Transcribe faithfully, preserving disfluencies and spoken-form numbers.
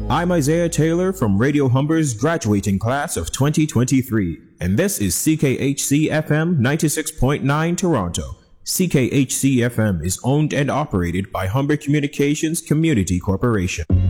I'm Isaiah Taylor from Radio Humber's graduating class of twenty twenty-three, and this is C K H C F M ninety-six point nine Toronto. C K H C F M is owned and operated by Humber Communications Community Corporation.